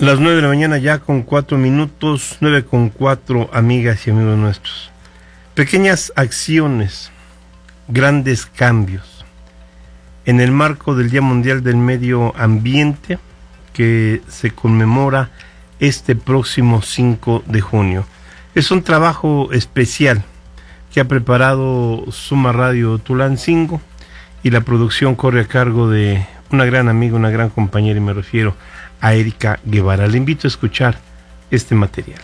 Las 9 de la mañana ya con 4 minutos, 9:04, amigas y amigos nuestros. Pequeñas acciones, grandes cambios. En el marco del Día Mundial del Medio Ambiente, que se conmemora este próximo 5 de junio. Es un trabajo especial que ha preparado Suma Radio Tulancingo, y la producción corre a cargo de una gran amiga, una gran compañera, y me refiero a Erika Guevara. Le invito a escuchar este material.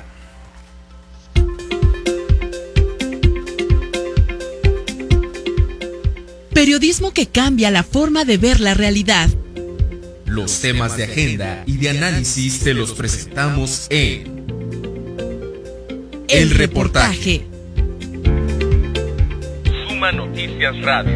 Periodismo que cambia la forma de ver la realidad. Los temas de agenda y de análisis te los presentamos en El Reportaje. Suma Noticias Radio.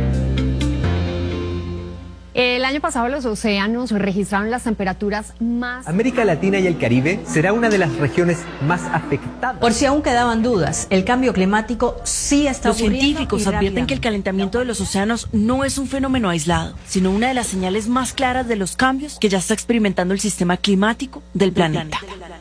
El año pasado los océanos registraron las temperaturas más... América Latina y el Caribe será una de las regiones más afectadas. Por si aún quedaban dudas, el cambio climático sí está ocurriendo. Los científicos advierten que el calentamiento de los océanos no es un fenómeno aislado, sino una de las señales más claras de los cambios que ya está experimentando el sistema climático del planeta.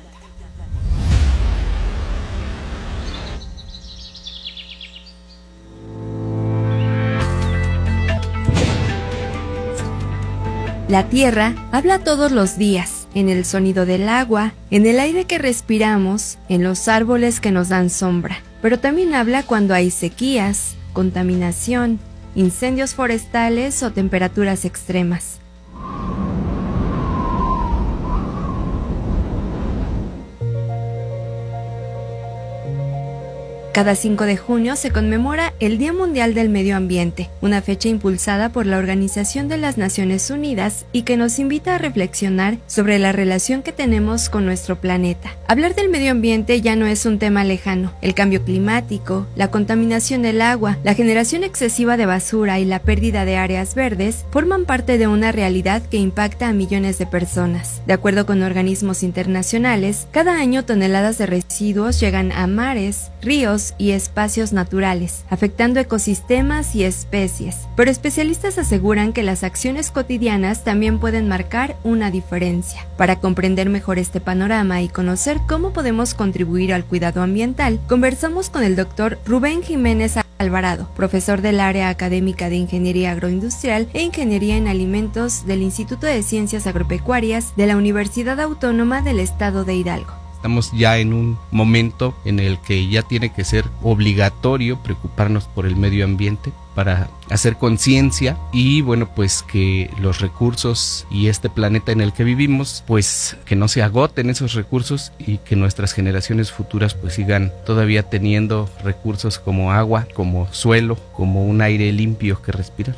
La tierra habla todos los días, en el sonido del agua, en el aire que respiramos, en los árboles que nos dan sombra. Pero también habla cuando hay sequías, contaminación, incendios forestales o temperaturas extremas. Cada 5 de junio se conmemora el Día Mundial del Medio Ambiente, una fecha impulsada por la Organización de las Naciones Unidas y que nos invita a reflexionar sobre la relación que tenemos con nuestro planeta. Hablar del medio ambiente ya no es un tema lejano. El cambio climático, la contaminación del agua, la generación excesiva de basura y la pérdida de áreas verdes forman parte de una realidad que impacta a millones de personas. De acuerdo con organismos internacionales, cada año toneladas de residuos llegan a mares, ríos y espacios naturales, afectando ecosistemas y especies. Pero especialistas aseguran que las acciones cotidianas también pueden marcar una diferencia. Para comprender mejor este panorama y conocer cómo podemos contribuir al cuidado ambiental, conversamos con el doctor Rubén Jiménez Alvarado, profesor del área académica de Ingeniería Agroindustrial e Ingeniería en Alimentos del Instituto de Ciencias Agropecuarias de la Universidad Autónoma del Estado de Hidalgo. Estamos ya en un momento en el que ya tiene que ser obligatorio preocuparnos por el medio ambiente para hacer conciencia y bueno, pues que los recursos y este planeta en el que vivimos, pues que no se agoten esos recursos y que nuestras generaciones futuras pues sigan todavía teniendo recursos como agua, como suelo, como un aire limpio que respirar.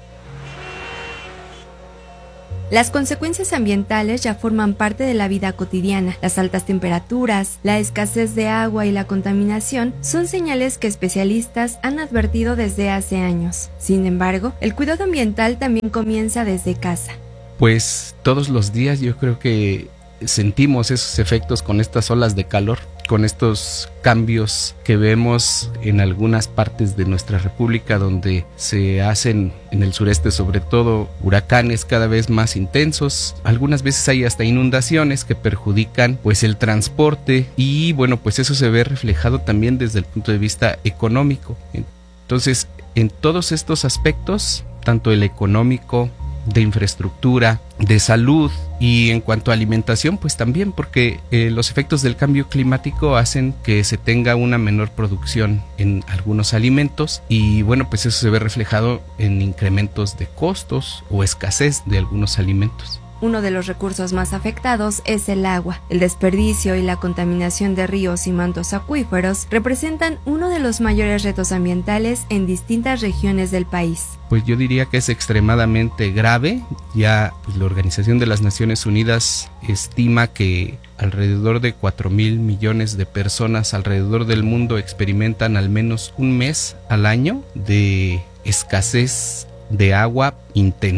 Las consecuencias ambientales ya forman parte de la vida cotidiana. Las altas temperaturas, la escasez de agua y la contaminación son señales que especialistas han advertido desde hace años. Sin embargo, el cuidado ambiental también comienza desde casa. Pues todos los días yo creo que sentimos esos efectos con estas olas de calor, con estos cambios que vemos en algunas partes de nuestra república donde se hacen en el sureste sobre todo huracanes cada vez más intensos. Algunas veces hay hasta inundaciones que perjudican pues el transporte y bueno, pues eso se ve reflejado también desde el punto de vista económico. Entonces, en todos estos aspectos, tanto el económico, de infraestructura, de salud y en cuanto a alimentación, pues también porque los efectos del cambio climático hacen que se tenga una menor producción en algunos alimentos y bueno, pues eso se ve reflejado en incrementos de costos o escasez de algunos alimentos. Uno de los recursos más afectados es el agua. El desperdicio y la contaminación de ríos y mantos acuíferos representan uno de los mayores retos ambientales en distintas regiones del país. Pues yo diría que es extremadamente grave. Ya pues, la Organización de las Naciones Unidas estima que alrededor de 4,000 millones de personas alrededor del mundo experimentan al menos un mes al año de escasez de agua intensa.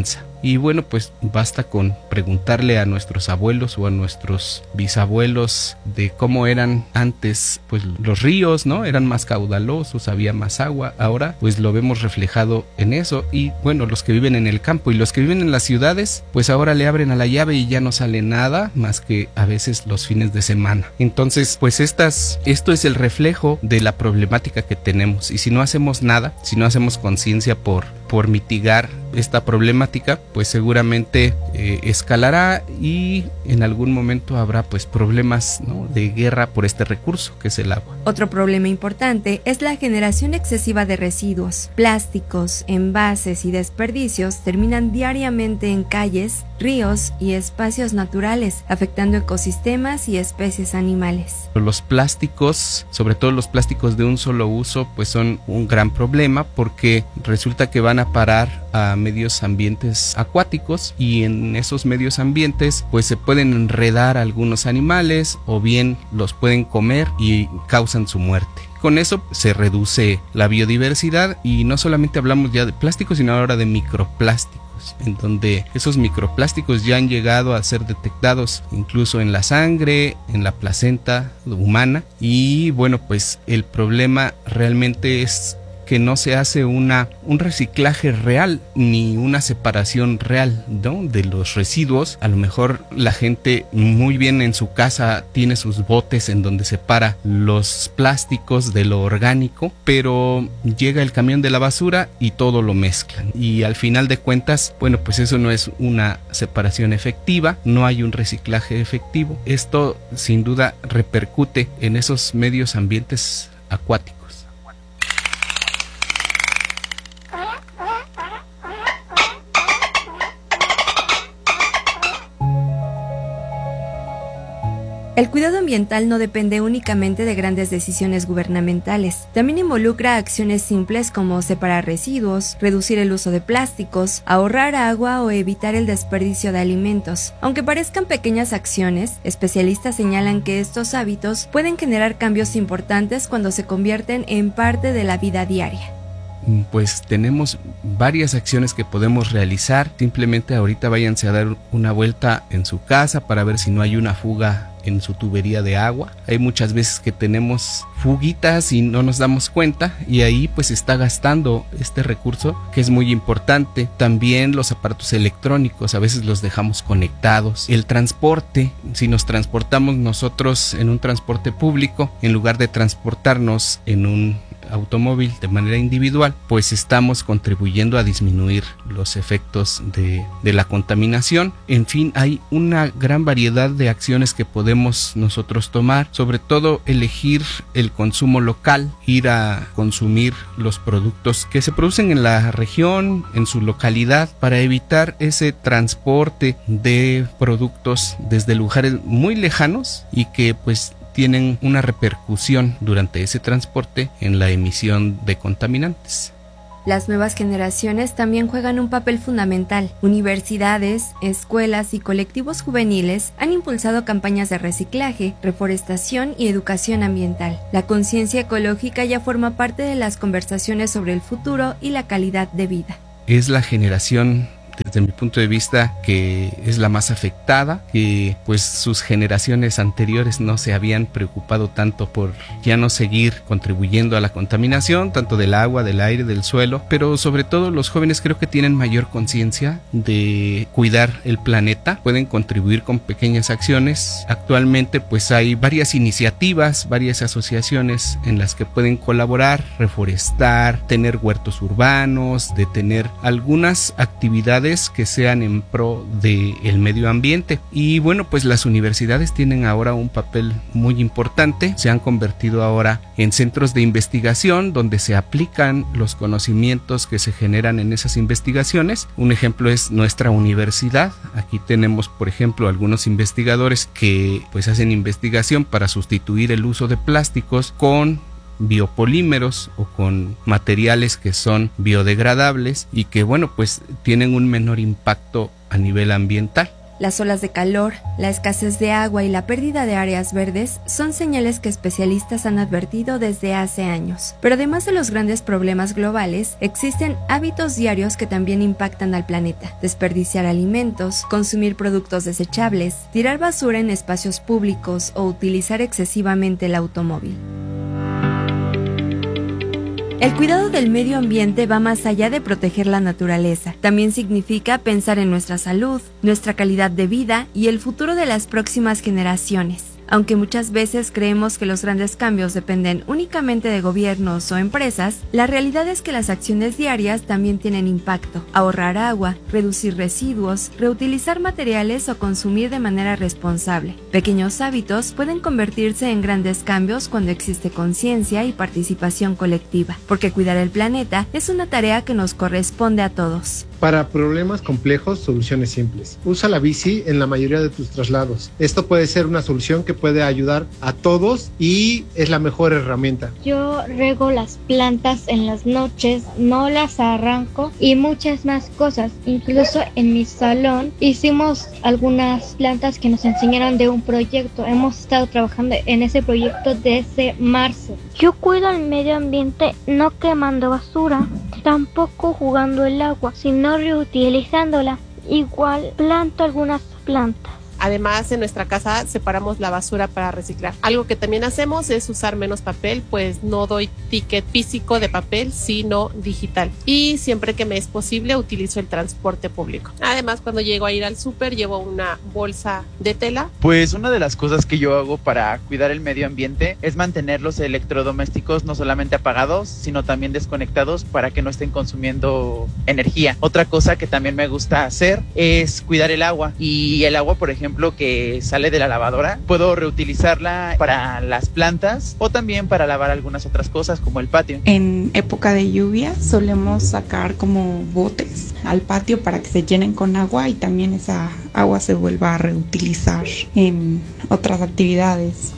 Y bueno, pues basta con preguntarle a nuestros abuelos o a nuestros bisabuelos de cómo eran antes, pues los ríos, ¿no? Eran más caudalosos, había más agua. Ahora pues lo vemos reflejado en eso. Y bueno, los que viven en el campo y los que viven en las ciudades, pues ahora le abren a la llave y ya no sale nada más que a veces los fines de semana. Entonces pues esto es el reflejo de la problemática que tenemos, y si no hacemos nada, si no hacemos conciencia por mitigar esta problemática, pues seguramente escalará y en algún momento habrá pues problemas, ¿no?, de guerra por este recurso que es el agua. Otro problema importante es la generación excesiva de residuos. Plásticos, envases y desperdicios terminan diariamente en calles, ríos y espacios naturales, afectando ecosistemas y especies animales. Los plásticos, sobre todo los plásticos de un solo uso, pues son un gran problema porque resulta que van a parar a medios ambientes acuáticos, y en esos medios ambientes pues se pueden enredar algunos animales o bien los pueden comer y causan su muerte. Con eso se reduce la biodiversidad, y no solamente hablamos ya de plásticos, sino ahora de microplásticos, en donde esos microplásticos ya han llegado a ser detectados incluso en la sangre, en la placenta humana. Y bueno, pues el problema realmente es que no se hace un reciclaje real ni una separación real, ¿no?, de los residuos. A lo mejor la gente muy bien en su casa tiene sus botes en donde separa los plásticos de lo orgánico, pero llega el camión de la basura y todo lo mezclan, y al final de cuentas, bueno, pues eso no es una separación efectiva, no hay un reciclaje efectivo. Esto sin duda repercute en esos medios ambientes acuáticos. El cuidado ambiental no depende únicamente de grandes decisiones gubernamentales. También involucra acciones simples como separar residuos, reducir el uso de plásticos, ahorrar agua o evitar el desperdicio de alimentos. Aunque parezcan pequeñas acciones, especialistas señalan que estos hábitos pueden generar cambios importantes cuando se convierten en parte de la vida diaria. Pues tenemos varias acciones que podemos realizar. Simplemente ahorita váyanse a dar una vuelta en su casa para ver si no hay una fuga en su tubería de agua. Hay muchas veces que tenemos fuguitas y no nos damos cuenta, y ahí pues se está gastando este recurso que es muy importante. También los aparatos electrónicos, a veces los dejamos conectados. El transporte, si nos transportamos nosotros en un transporte público, en lugar de transportarnos en un automóvil de manera individual, pues estamos contribuyendo a disminuir los efectos de la contaminación. En fin, hay una gran variedad de acciones que podemos nosotros tomar, sobre todo elegir el consumo local, ir a consumir los productos que se producen en la región, en su localidad, para evitar ese transporte de productos desde lugares muy lejanos y que pues tienen una repercusión durante ese transporte en la emisión de contaminantes. Las nuevas generaciones también juegan un papel fundamental. Universidades, escuelas y colectivos juveniles han impulsado campañas de reciclaje, reforestación y educación ambiental. La conciencia ecológica ya forma parte de las conversaciones sobre el futuro y la calidad de vida. Es la generación, desde mi punto de vista, que es la más afectada, que pues sus generaciones anteriores no se habían preocupado tanto por ya no seguir contribuyendo a la contaminación, tanto del agua, del aire, del suelo, pero sobre todo los jóvenes creo que tienen mayor conciencia de cuidar el planeta, pueden contribuir con pequeñas acciones. Actualmente pues hay varias iniciativas, varias asociaciones en las que pueden colaborar, reforestar, tener huertos urbanos, de tener algunas actividades que sean en pro del medio ambiente. Y bueno, pues las universidades tienen ahora un papel muy importante, se han convertido ahora en centros de investigación donde se aplican los conocimientos que se generan en esas investigaciones. Un ejemplo es nuestra universidad. Aquí tenemos, por ejemplo, algunos investigadores que pues hacen investigación para sustituir el uso de plásticos con biopolímeros o con materiales que son biodegradables y que bueno pues tienen un menor impacto a nivel ambiental. Las olas de calor, la escasez de agua y la pérdida de áreas verdes son señales que especialistas han advertido desde hace años. Pero además de los grandes problemas globales, existen hábitos diarios que también impactan al planeta. Desperdiciar alimentos, consumir productos desechables, tirar basura en espacios públicos o utilizar excesivamente el automóvil. El cuidado del medio ambiente va más allá de proteger la naturaleza. También significa pensar en nuestra salud, nuestra calidad de vida y el futuro de las próximas generaciones. Aunque muchas veces creemos que los grandes cambios dependen únicamente de gobiernos o empresas, la realidad es que las acciones diarias también tienen impacto. Ahorrar agua, reducir residuos, reutilizar materiales o consumir de manera responsable. Pequeños hábitos pueden convertirse en grandes cambios cuando existe conciencia y participación colectiva, porque cuidar el planeta es una tarea que nos corresponde a todos. Para problemas complejos, soluciones simples. Usa la bici en la mayoría de tus traslados. Esto puede ser una solución que puede ayudar a todos y es la mejor herramienta. Yo riego las plantas en las noches, no las arranco y muchas más cosas. Incluso en mi salón hicimos algunas plantas que nos enseñaron de un proyecto. Hemos estado trabajando en ese proyecto desde marzo. Yo cuido el medio ambiente no quemando basura, tampoco jugando el agua, sino reutilizándola. Igual planto algunas plantas. Además, en nuestra casa separamos la basura para reciclar. Algo que también hacemos es usar menos papel, pues no doy ticket físico de papel, sino digital. Y siempre que me es posible, utilizo el transporte público. Además, cuando llego a ir al súper, llevo una bolsa de tela. Pues una de las cosas que yo hago para cuidar el medio ambiente es mantener los electrodomésticos no solamente apagados, sino también desconectados para que no estén consumiendo energía. Otra cosa que también me gusta hacer es cuidar el agua. Y el agua, por ejemplo, que sale de la lavadora, puedo reutilizarla para las plantas o también para lavar algunas otras cosas como el patio. En época de lluvia solemos sacar como botes al patio para que se llenen con agua y también esa agua se vuelva a reutilizar en otras actividades.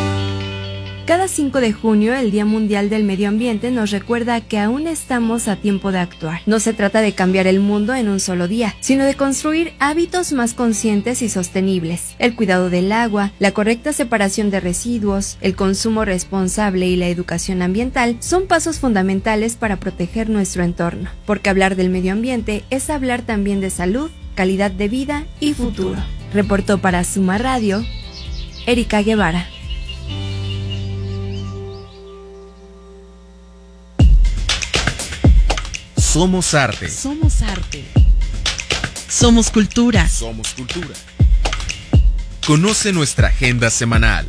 Cada 5 de junio, el Día Mundial del Medio Ambiente nos recuerda que aún estamos a tiempo de actuar. No se trata de cambiar el mundo en un solo día, sino de construir hábitos más conscientes y sostenibles. El cuidado del agua, la correcta separación de residuos, el consumo responsable y la educación ambiental son pasos fundamentales para proteger nuestro entorno. Porque hablar del medio ambiente es hablar también de salud, calidad de vida y futuro. Reportó para Suma Radio, Erika Guevara. Somos arte. Somos arte. Somos cultura. Somos cultura. Conoce nuestra agenda semanal.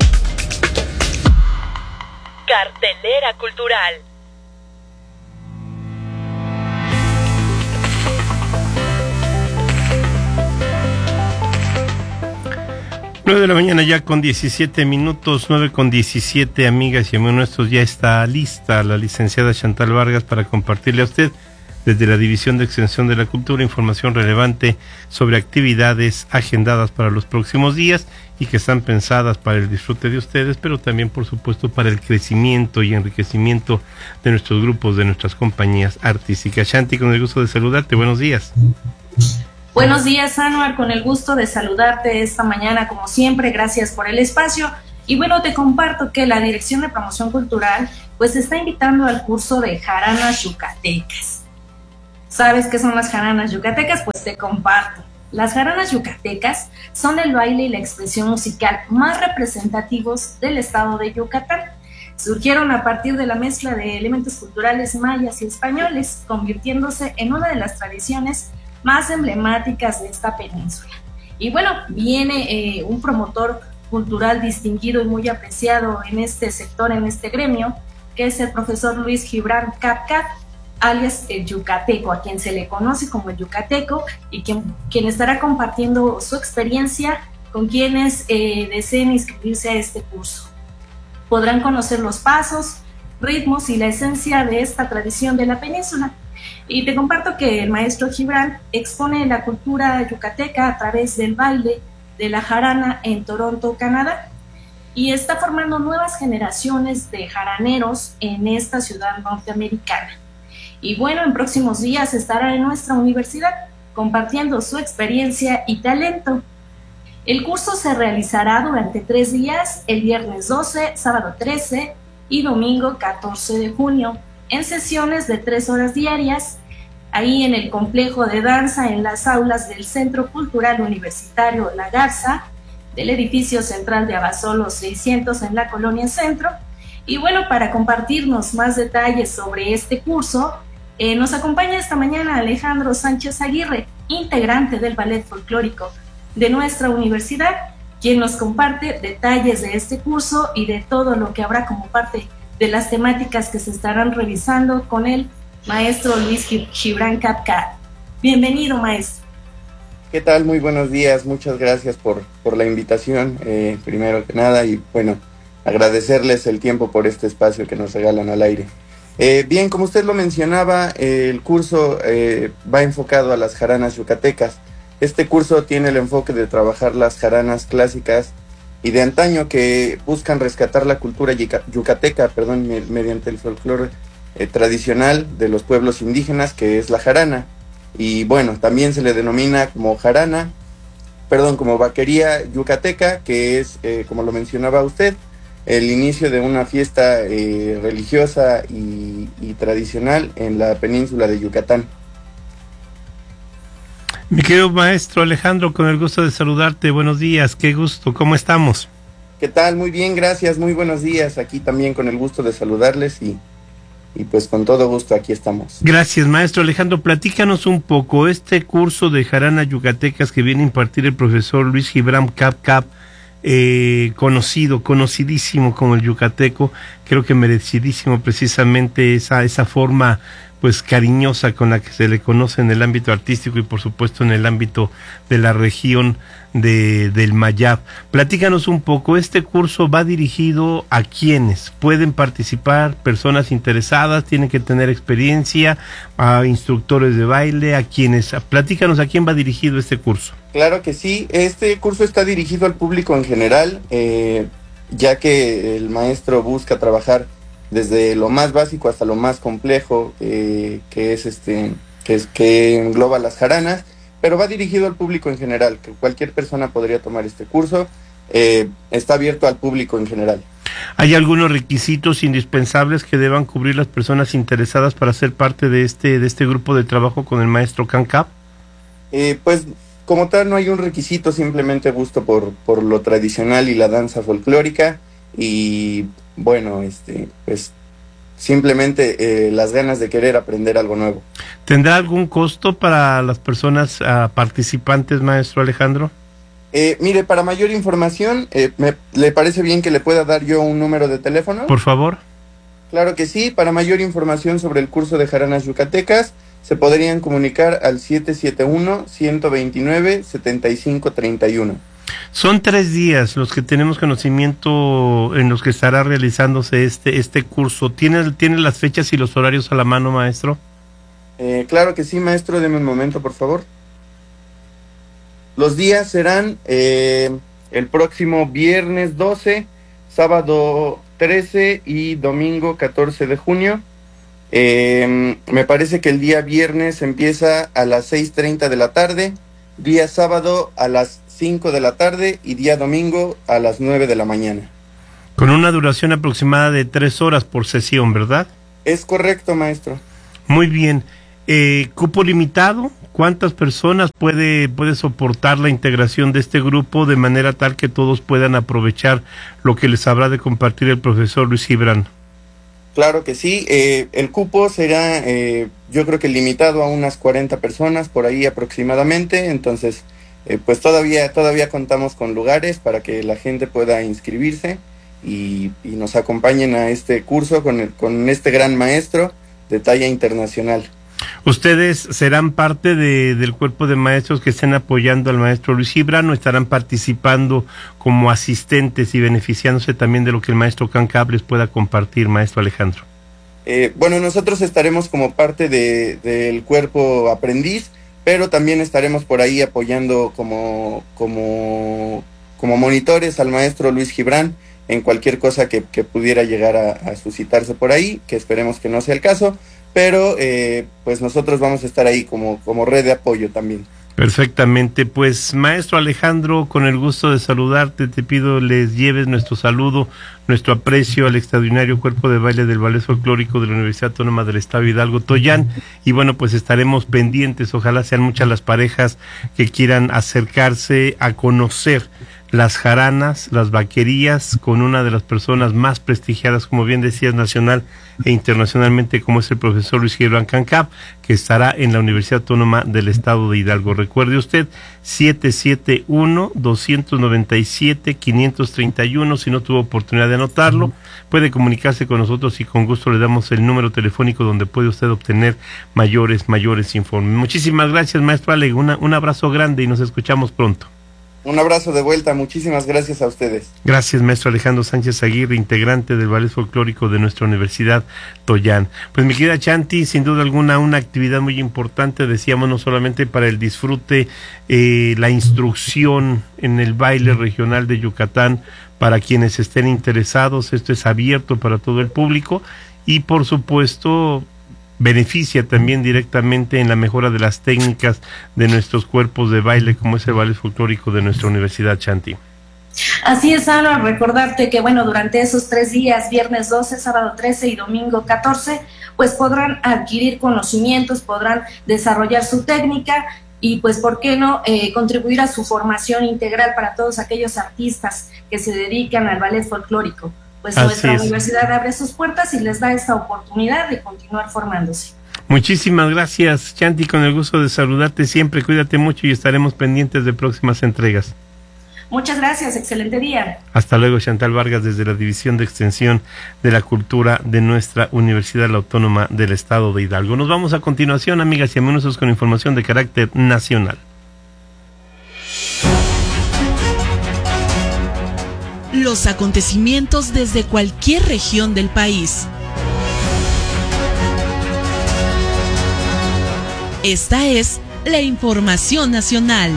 Cartelera cultural. Nueve de la mañana ya con 17 minutos, 9:17, amigas y amigos nuestros, ya está lista la licenciada Chantal Vargas para compartirle a usted desde la División de Extensión de la Cultura información relevante sobre actividades agendadas para los próximos días y que están pensadas para el disfrute de ustedes, pero también por supuesto para el crecimiento y enriquecimiento de nuestros grupos, de nuestras compañías artísticas. Chanti, con el gusto de saludarte, buenos días. Buenos días, Anuar, con el gusto de saludarte esta mañana, como siempre, gracias por el espacio. Y bueno, te comparto que la Dirección de Promoción Cultural pues está invitando al curso de jaranas yucatecas. ¿Sabes qué son las jaranas yucatecas? Pues te comparto. Las jaranas yucatecas son el baile y la expresión musical más representativos del estado de Yucatán. Surgieron a partir de la mezcla de elementos culturales mayas y españoles, convirtiéndose en una de las tradiciones más emblemáticas de esta península. Y bueno, viene un promotor cultural distinguido y muy apreciado en este sector, en este gremio, que es el profesor Luis Gibran Capcat, alias el Yucateco, a quien se le conoce como el Yucateco, y quien estará compartiendo su experiencia con quienes deseen inscribirse a este curso. Podrán conocer los pasos, ritmos y la esencia de esta tradición de la península. Y te comparto que el maestro Gibran expone la cultura yucateca a través del baile de la jarana en Toronto, Canadá, y está formando nuevas generaciones de jaraneros en esta ciudad norteamericana. Y bueno, en próximos días estará en nuestra universidad compartiendo su experiencia y talento. El curso se realizará durante 3 días, el viernes 12, sábado 13 y domingo 14 de junio, en sesiones de 3 horas diarias, ahí en el complejo de danza en las aulas del Centro Cultural Universitario La Garza, del edificio central de Abasolo 600 en la Colonia Centro. Y bueno, para compartirnos más detalles sobre este curso, nos acompaña esta mañana Alejandro Sánchez Aguirre, integrante del Ballet Folclórico de nuestra universidad, quien nos comparte detalles de este curso y de todo lo que habrá como parte de las temáticas que se estarán revisando con el maestro Luis Gibran Cap-Cap. Bienvenido, maestro. ¿Qué tal? Muy buenos días, muchas gracias por la invitación, primero que nada, y bueno, agradecerles el tiempo por este espacio que nos regalan al aire. Bien, como usted lo mencionaba, el curso va enfocado a las jaranas yucatecas. Este curso tiene el enfoque de trabajar las jaranas clásicas y de antaño que buscan rescatar la cultura yucateca, mediante el folclore tradicional de los pueblos indígenas, que es la jarana. Y bueno, también se le denomina como como vaquería yucateca, que es, como lo mencionaba usted, el inicio de una fiesta religiosa y tradicional en la península de Yucatán. Mi querido maestro Alejandro, con el gusto de saludarte, buenos días, qué gusto, ¿cómo estamos? ¿Qué tal? Muy bien, gracias, muy buenos días, aquí también con el gusto de saludarles y pues con todo gusto aquí estamos. Gracias, maestro Alejandro, platícanos un poco, este curso de jarana yucatecas que viene a impartir el profesor Luis Gibran Cap-Cap, conocidísimo como el yucateco, creo que merecidísimo precisamente esa forma pues cariñosa con la que se le conoce en el ámbito artístico y por supuesto en el ámbito de la región del Mayab. Platícanos un poco, este curso va dirigido a quienes pueden participar, personas interesadas, tienen que tener experiencia, a instructores de baile, a quienes, platícanos a quién va dirigido este curso. Claro que sí, este curso está dirigido al público en general, ya que el maestro busca trabajar desde lo más básico hasta lo más complejo, que engloba las jaranas, pero va dirigido al público en general, que cualquier persona podría tomar este curso, está abierto al público en general. ¿Hay algunos requisitos indispensables que deban cubrir las personas interesadas para ser parte de este grupo de trabajo con el maestro Cap-Cap? Pues como tal no hay un requisito, simplemente gusto por lo tradicional y la danza folclórica, y bueno, pues simplemente las ganas de querer aprender algo nuevo. ¿Tendrá algún costo para las personas participantes, maestro Alejandro? Mire, para mayor información, ¿le parece bien que le pueda dar yo un número de teléfono? Por favor. Claro que sí, para mayor información sobre el curso de jaranas yucatecas, se podrían comunicar al 771-129-7531. Son 3 días los que tenemos conocimiento en los que estará realizándose este curso. ¿Tiene las fechas y los horarios a la mano, maestro? Claro que sí, maestro, deme un momento, por favor. Los días serán el próximo viernes 12, sábado 13 y domingo 14 de junio. Me parece que el día viernes empieza a las 6:30 de la tarde, día sábado a las 5 de la tarde y día domingo a las 9 de la mañana. Con una duración aproximada de 3 horas por sesión, ¿verdad? Es correcto, maestro. Muy bien. ¿Cupo limitado? ¿Cuántas personas puede soportar la integración de este grupo de manera tal que todos puedan aprovechar lo que les habrá de compartir el profesor Luis Gibran? Claro que sí. El cupo será, yo creo que limitado a unas 40 personas por ahí aproximadamente, entonces pues todavía contamos con lugares para que la gente pueda inscribirse y nos acompañen a este curso con este gran maestro de talla internacional. ¿Ustedes serán parte del cuerpo de maestros que estén apoyando al maestro Luis Gibran o estarán participando como asistentes y beneficiándose también de lo que el maestro Cap-Cap les pueda compartir, maestro Alejandro? Bueno, nosotros estaremos como parte del cuerpo aprendiz, pero también estaremos por ahí apoyando como monitores al maestro Luis Gibran en cualquier cosa que pudiera llegar a suscitarse por ahí, que esperemos que no sea el caso, pero pues nosotros vamos a estar ahí como red de apoyo también. Perfectamente, pues maestro Alejandro, con el gusto de saludarte, te pido les lleves nuestro saludo, nuestro aprecio al extraordinario cuerpo de baile del Ballet Folclórico de la Universidad Autónoma del Estado Hidalgo, Toyán, y bueno, pues estaremos pendientes, ojalá sean muchas las parejas que quieran acercarse a conocer las jaranas, las vaquerías, con una de las personas más prestigiadas, como bien decías, nacional e internacionalmente, como es el profesor Luis Gilberto Cancap, que estará en la Universidad Autónoma del Estado de Hidalgo. Recuerde usted, 771-297-531, si no tuvo oportunidad de anotarlo, puede comunicarse con nosotros y con gusto le damos el número telefónico donde puede usted obtener mayores informes. Muchísimas gracias, maestro Ale, un abrazo grande y nos escuchamos pronto. Un abrazo de vuelta, muchísimas gracias a ustedes. Gracias, maestro Alejandro Sánchez Aguirre, integrante del Ballet Folclórico de nuestra Universidad Toyán. Pues mi querida Chanti, sin duda alguna una actividad muy importante, decíamos, no solamente para el disfrute, la instrucción en el baile regional de Yucatán, para quienes estén interesados, esto es abierto para todo el público y por supuesto beneficia también directamente en la mejora de las técnicas de nuestros cuerpos de baile, como es el ballet folclórico de nuestra Universidad, Chanti. Así es, Ana, recordarte que bueno, durante esos 3 días, viernes 12, sábado 13 y domingo 14, pues podrán adquirir conocimientos, podrán desarrollar su técnica y pues, ¿por qué no contribuir a su formación integral para todos aquellos artistas que se dedican al ballet folclórico? Pues nuestra universidad abre sus puertas y les da esta oportunidad de continuar formándose. Muchísimas gracias, Chanti, con el gusto de saludarte siempre, cuídate mucho y estaremos pendientes de próximas entregas. Muchas gracias, excelente día. Hasta luego, Chantal Vargas, desde la División de Extensión de la Cultura de nuestra Universidad Autónoma del Estado de Hidalgo. Nos vamos a continuación, amigas y amigos, con información de carácter nacional. Los acontecimientos desde cualquier región del país. Esta es la información nacional.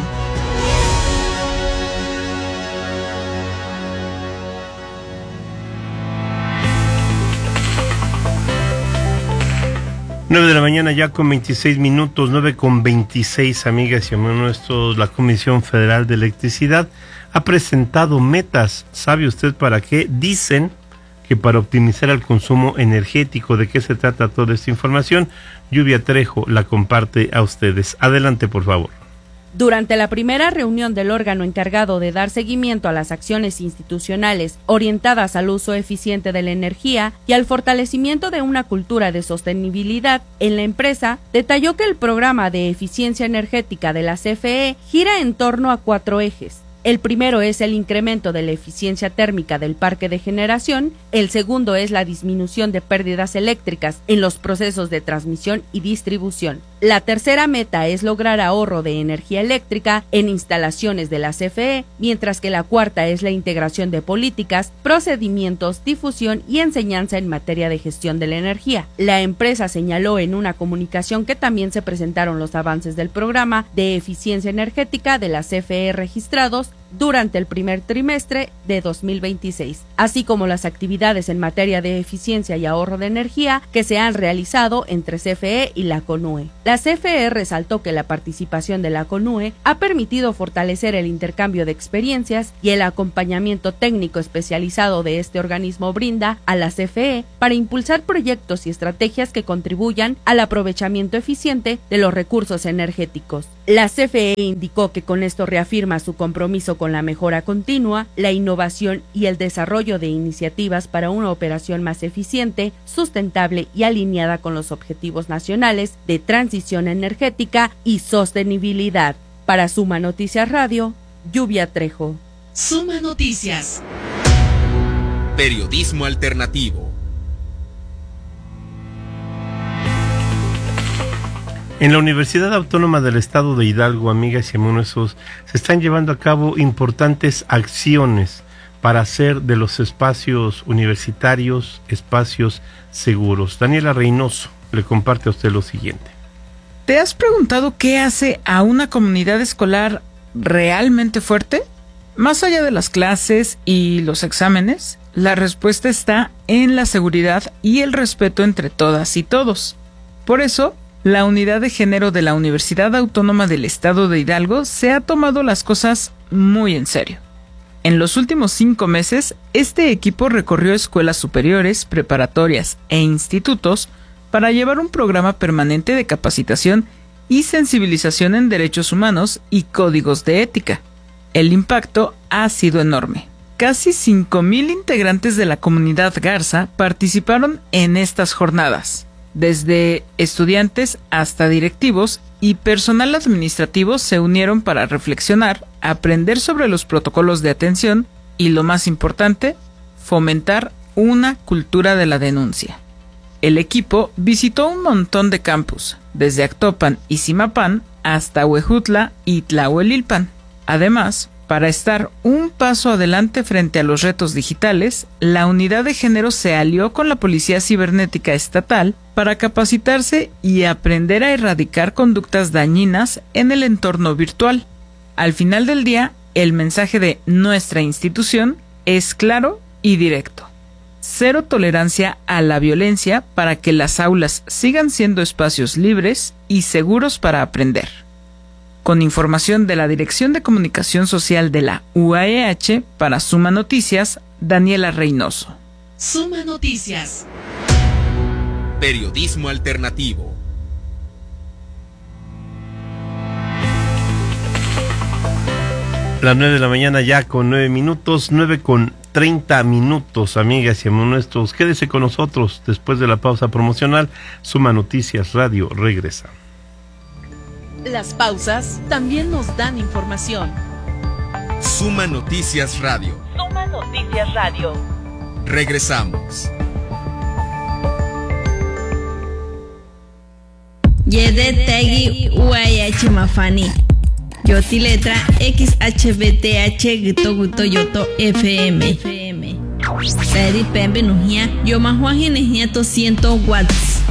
Nueve de la mañana ya con 26 minutos, 9:26, amigas y amigos nuestros. La Comisión Federal de Electricidad ha presentado metas. ¿Sabe usted para qué? Dicen que para optimizar el consumo energético. ¿De qué se trata toda esta información? Lluvia Trejo la comparte a ustedes. Adelante, por favor. Durante la primera reunión del órgano encargado de dar seguimiento a las acciones institucionales orientadas al uso eficiente de la energía y al fortalecimiento de una cultura de sostenibilidad en la empresa, detalló que el programa de eficiencia energética de la CFE gira en torno a 4 ejes. El primero es el incremento de la eficiencia térmica del parque de generación, el segundo es la disminución de pérdidas eléctricas en los procesos de transmisión y distribución. La tercera meta es lograr ahorro de energía eléctrica en instalaciones de la CFE, mientras que la cuarta es la integración de políticas, procedimientos, difusión y enseñanza en materia de gestión de la energía. La empresa señaló en una comunicación que también se presentaron los avances del programa de eficiencia energética de la CFE registrados durante el primer trimestre de 2026, así como las actividades en materia de eficiencia y ahorro de energía que se han realizado entre CFE y la CONUE. La CFE resaltó que la participación de la CONUE ha permitido fortalecer el intercambio de experiencias y el acompañamiento técnico especializado de este organismo brinda a la CFE para impulsar proyectos y estrategias que contribuyan al aprovechamiento eficiente de los recursos energéticos. La CFE indicó que con esto reafirma su compromiso con la mejora continua, la innovación y el desarrollo de iniciativas para una operación más eficiente, sustentable y alineada con los objetivos nacionales de transición energética y sostenibilidad. Para Suma Noticias Radio, Lluvia Trejo. Suma Noticias. Periodismo alternativo. En la Universidad Autónoma del Estado de Hidalgo, amigas y amigos, se están llevando a cabo importantes acciones para hacer de los espacios universitarios espacios seguros. Daniela Reynoso le comparte a usted lo siguiente. ¿Te has preguntado qué hace a una comunidad escolar realmente fuerte? Más allá de las clases y los exámenes, la respuesta está en la seguridad y el respeto entre todas y todos. Por eso, la Unidad de Género de la Universidad Autónoma del Estado de Hidalgo se ha tomado las cosas muy en serio. En los últimos 5 meses, este equipo recorrió escuelas superiores, preparatorias e institutos para llevar un programa permanente de capacitación y sensibilización en derechos humanos y códigos de ética. El impacto ha sido enorme. Casi 5,000 integrantes de la comunidad Garza participaron en estas jornadas. Desde estudiantes hasta directivos y personal administrativo se unieron para reflexionar, aprender sobre los protocolos de atención y, lo más importante, fomentar una cultura de la denuncia. El equipo visitó un montón de campus, desde Actopan y Zimapán hasta Huejutla y Tlahuelilpan. Además, para estar un paso adelante frente a los retos digitales, la Unidad de Género se alió con la Policía Cibernética Estatal para capacitarse y aprender a erradicar conductas dañinas en el entorno virtual. Al final del día, el mensaje de nuestra institución es claro y directo. 0 tolerancia a la violencia para que las aulas sigan siendo espacios libres y seguros para aprender. Con información de la Dirección de Comunicación Social de la UAEH, para Suma Noticias, Daniela Reynoso. Suma Noticias. Periodismo alternativo. Las 9 de la mañana ya con 9 minutos, 9 con 30 minutos, amigas y amigos nuestros. Quédese con nosotros después de la pausa promocional. Suma Noticias Radio regresa. Las pausas también nos dan información. Suma Noticias Radio. Suma Noticias Radio. Regresamos. Yedetegi UAH Mafani. Yoti letra XHBTH Gito Guto Yoto FM. Seri Pembe Nujia. Yo Mahuaji Nejia 200 watts.